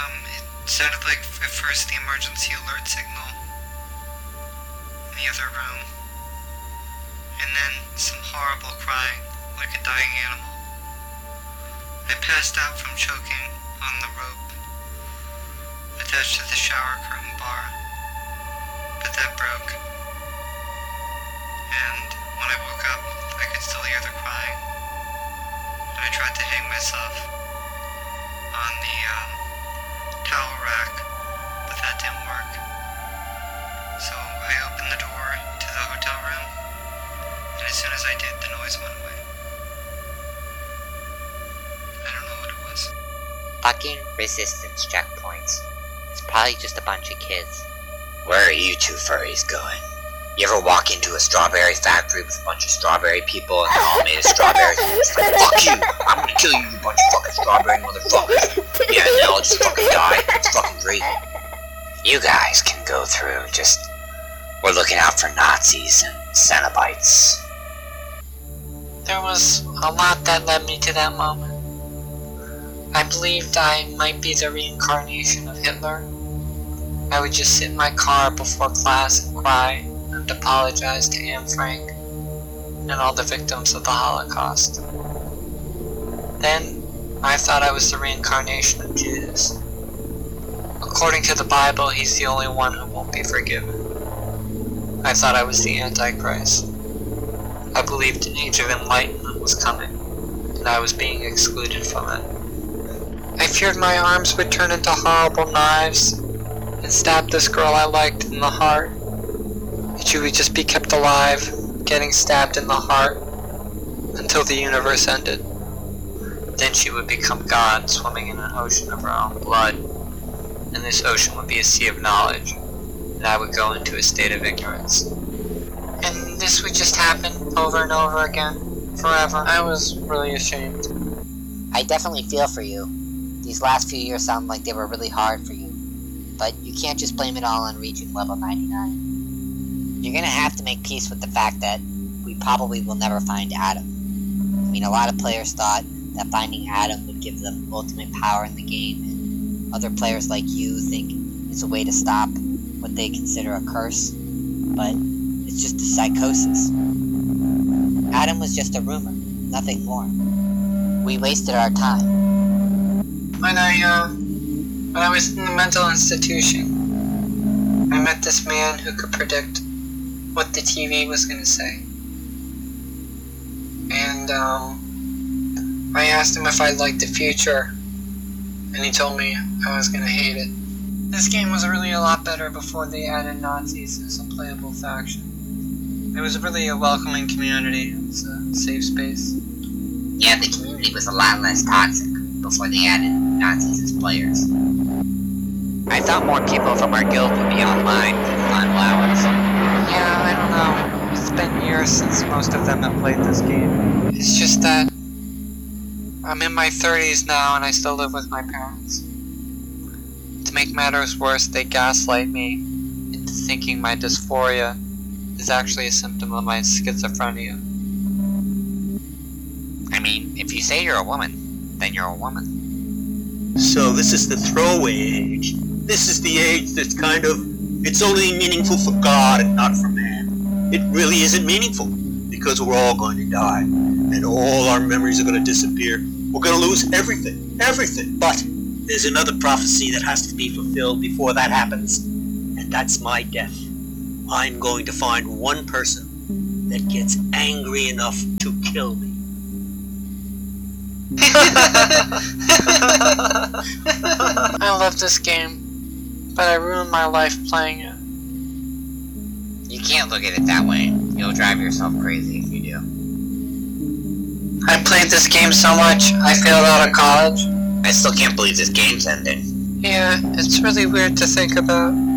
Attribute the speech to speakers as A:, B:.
A: It sounded like at first the emergency alert signal in the other room, and then some horrible crying like a dying animal. I passed out from choking on the rope attached to the shower curtain bar, but that broke, and when I woke up I could still hear the crying, and I tried to hang myself on the towel rack, but that didn't work. So I opened the door to the hotel room, and as soon as I did, the noise went away. I don't know what it was.
B: Fucking resistance checkpoints. It's probably just a bunch of kids.
C: Where are you two furries going? You ever walk into a strawberry factory with a bunch of strawberry people and they're all made of strawberries and you're just like, fuck you! I'm gonna kill you, you bunch of fucking strawberry motherfuckers! Yeah, and they'll all just fucking die. It's fucking great. You guys can go through, we're looking out for Nazis and Cenobites.
D: There was a lot that led me to that moment. I believed I might be the reincarnation of Hitler. I would just sit in my car before class and cry and apologize to Anne Frank and all the victims of the Holocaust. Then, I thought I was the reincarnation of Judas. According to the Bible, he's the only one who won't be forgiven. I thought I was the Antichrist. I believed an age of enlightenment was coming, and I was being excluded from it. I feared my arms would turn into horrible knives and stab this girl I liked in the heart. And she would just be kept alive, getting stabbed in the heart, until the universe ended. Then she would become God, swimming in an ocean of her own blood, and this ocean would be a sea of knowledge, and I would go into a state of ignorance. And this would just happen over and over again, forever. I was really ashamed.
B: I definitely feel for you. These last few years sound like they were really hard for you. But you can't just blame it all on reaching level 99. You're gonna have to make peace with the fact that we probably will never find Adam. I mean, a lot of players thought that finding Adam would give them ultimate power in the game, and other players like you think it's a way to stop what they consider a curse, but it's just a psychosis. Adam was just a rumor, nothing more. We wasted our time.
D: When I was in the mental institution, I met this man who could predict what the TV was going to say. And I asked him if I liked the future, and he told me I was going to hate it. This game was really a lot better before they added Nazis as a playable faction. It was really a welcoming community. It was a safe space.
C: Yeah, the community was a lot less toxic before they added Nazis as players.
B: I thought more people from our guild would be online on WoW.
D: Yeah, I don't know. It's been years since most of them have played this game. It's just that I'm in my 30s now and I still live with my parents. To make matters worse, they gaslight me into thinking my dysphoria is actually a symptom of my schizophrenia.
B: I mean, if you say you're a woman, then you're a woman.
E: So this is the throwaway age. This is the age that's it's only meaningful for God and not for man. It really isn't meaningful, because we're all going to die, and all our memories are going to disappear. We're going to lose everything. But there's another prophecy that has to be fulfilled before that happens, and that's my death. I'm going to find one person that gets angry enough to kill me.
D: I love this game, but I ruined my life playing it.
B: You can't look at it that way. You'll drive yourself crazy if you do.
D: I played this game so much, I failed out of college.
C: I still can't believe this game's ending.
D: Yeah, it's really weird to think about.